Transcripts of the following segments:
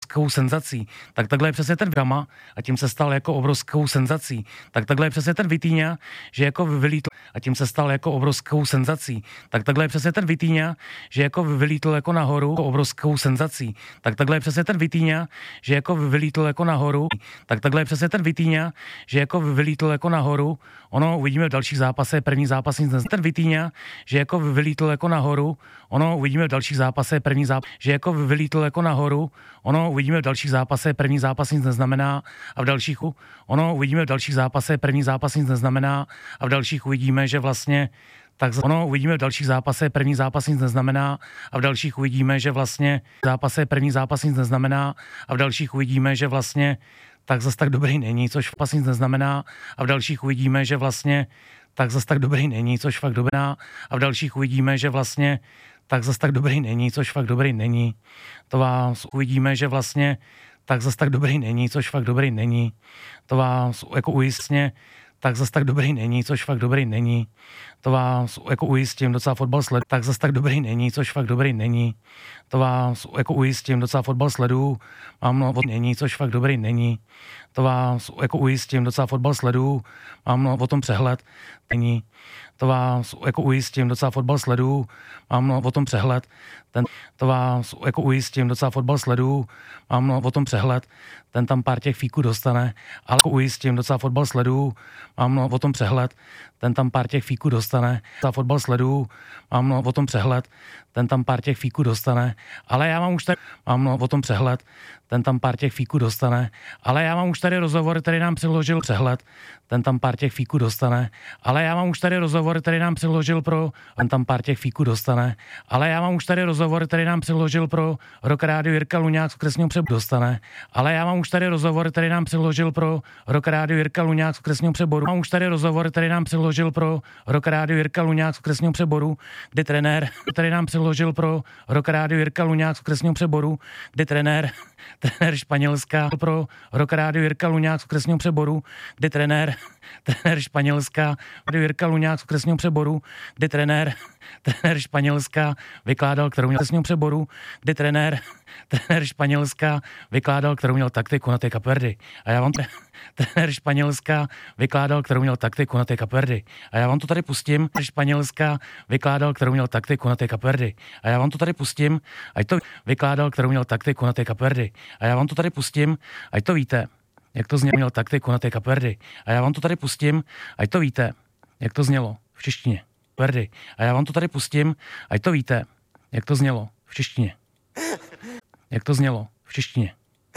obrovskou senzací. Tak takhle je přesně ten Gama a tím se stal jako obrovskou senzací. Tak takhle je přesně ten Vitíňa, že jako vylítl a tím se stal jako obrovskou senzací. Tak takhle je přesně ten Vitíňa, že jako vylítl jako nahoru jako obrovskou senzací. Tak takhle je přesně ten Vitíňa, že jako vylítl jako nahoru. Tak takhle je přesně ten Vitíňa, že jako vylítl jako nahoru. Ono uvidíme v dalších zápasech, první zápas nic ten Vitíňa, že jako vylítl jako nahoru. Ono uvidíme v dalších zápasech, první zápas, že jako vylítl jako nahoru. Ono uvidíme v dalších zápasech, první zápas nic neznamená a v dalších ono uvidíme v dalších zápasech, první zápas nic neznamená a v dalších uvidíme, že vlastně tak ono uvidíme v dalších zápasech, první zápas nic neznamená a v dalších uvidíme, že vlastně zápasech první zápas nic neznamená a v dalších uvidíme, že vlastně tak zas tak dobrý není, což pas nic neznamená a v dalších uvidíme, že vlastně tak zas tak dobrý není, což fakt dobrá a v dalších uvidíme, že vlastně tak zas tak dobrý není, což fakt dobrý není. To vás uvidíme, že vlastně tak zas tak dobrý není, což fakt dobrý není. To vás jako ujistně tak zas tak dobrý není, což fakt dobrý není. To vás jako ujistím, docela fotbal sleduju, tak zas tak dobrý není, což fakt dobrý není. To vás jako ujistím, docela fotbal sleduju, mám není, což fakt dobrý není. To vás jako ujistím, docela fotbal sleduju, mám o tom přehled, není. To vás jako ujistím, docela fotbal sleduju, mám o tom přehled. To vás jako ujistím, docela fotbal sleduju, mám o tom přehled. Ten tam pár těch fíků dostane, ale jako ujistím, docela fotbal sleduju, mám o tom přehled. Ten tam pár těch fíků dostane, docela fotbal sleduju, mám o tom přehled. Ten tam pár těch fíků dostane, ale já mám už tady, mám o tom přehled. Ten tam pár těch fíků dostane, ale já mám už tady rozhovor, který nám předložil přehled. Ten tam pár těch fíků dostane, ale já mám už tady rozhovor, který nám předložil pro, ten tam pár těch fíků dostane, ale já mám už tady rozhovor, který nám předložil pro Rock Radio Jirka Luňák z okresního Přeboru dostane, ale já mám už tady rozhovor, který nám předložil pro Rock Radio Jirka Luňák z okresního Přeboru. Mám už tady rozhovor, který nám předložil pro Rock Radio Jirka Luňák z okresního Přeboru, kdy trenér, který nám předložil pro Rock Radio Jirka Luňák z okresního Přeboru, kdy trenér Španělska pro Rock Radio Jirka Luňák z okresního Přeboru, kdy trenér Španělska Jirka Luňák z okresního Přeboru, kdy trenér Španělska vykládal, kterou měl okresního Přeboru, kdy trenér Španělska vykládal, kterou měl taktiku na té Kapverdy. A já vám trenér Španělska vykládal, kterou měl taktiku na té Kapverdy. A já vám to tady pustím. Španělska vykládal, kterou měl taktiku na té Kapverdy. A já vám to tady pustím, ať to vykládal, kterou měl taktiku na té Kapverdy. A já vám to tady pustím, ať to víte, jak to znělo, měl taktiku na té Kapverdy. A já vám to tady pustím, ať to víte, jak to znělo v češtině. Kapverdy. A já vám to tady pustím, ať to víte, jak to znělo v češtině. Jak to znělo v češtině.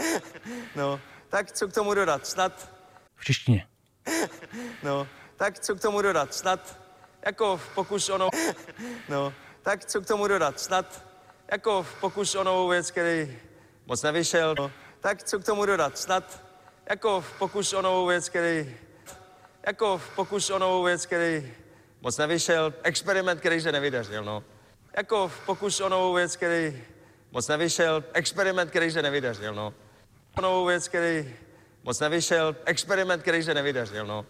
No, tak co k tomu dodat? Snad... V češtině. No, tak co k tomu dodat? Snad jako pokus o novou... No, tak co k tomu dodat? Snad jako pokus o novou věc, který moc nevyšel. No, tak co k tomu dodat? Snad jako pokus o novou věc, který... Jako pokus o novou věc, který moc nevyšel. Experiment, který se nevydařil, no. Jako pokus o novou věc, který moc nevyšel. Experiment, který se nevydařil, no. O novou věc, který moc nevyšel. Experiment, který se nevydařil, no.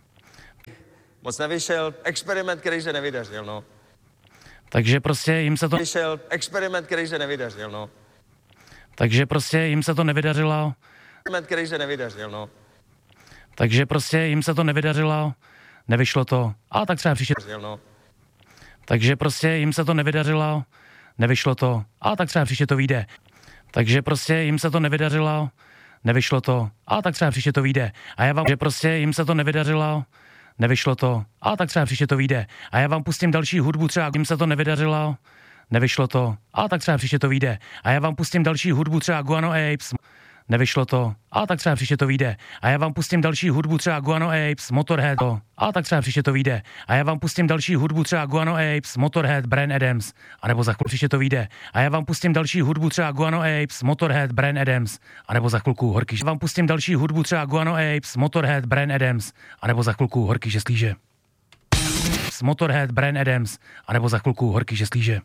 Moc nevyšel. Experiment, který se nevydařil, no. Takže prostě jim se to... Vyšel experiment, který se nevydařil, no. Takže prostě jim se to nevydařilo. Experiment, který se nevydařil, no. Takže prostě jim se to nevydařilo, nevyšlo to. A tak třeba příště... No. Takže prostě jim se to nevydařilo, nevyšlo to. A tak třeba příště to vyjde. Takže prostě jim se to nevydařilo, nevyšlo to. A tak třeba příště to vyjde. A já vám, že prostě jim se to nevydařilo, nevyšlo to. A tak třeba příště to vyjde. A já vám pustím další hudbu, třeba jim se to nevydařilo, nevyšlo to. A tak třeba příště to vyjde. A já vám pustím další hudbu, třeba Guano Apes. Nevyšlo to. A tak třeba příště to vyjde. A já vám pustím další hudbu, třeba Guano Apes, Motorhead. A tak třeba příště to vyjde. A já vám pustím další hudbu, třeba Guano Apes, Motorhead, Bryan Adams. A nebo za chvilku příště to vyjde. A já vám pustím další hudbu, třeba Guano Apes, Motorhead, Bryan Adams. A nebo za chvilku horký. Já vám pustím další hudbu, třeba Guano Apes, Motorhead, Bryan Adams. A nebo za chvilku horký žeslíže. Motorhead, Bryan Adams. A nebo za chvilku horký žeslíže.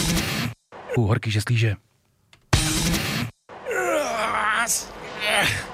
Horký žeslíže. Yeah.